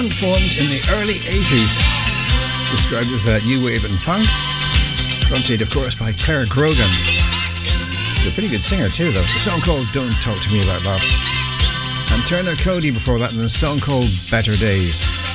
band formed in the early 80s, described as new wave and punk, fronted, of course, by Claire Grogan. She's a pretty good singer too, though. A song called Don't Talk to Me About Love. And Turner Cody before that, and a song called Better Days.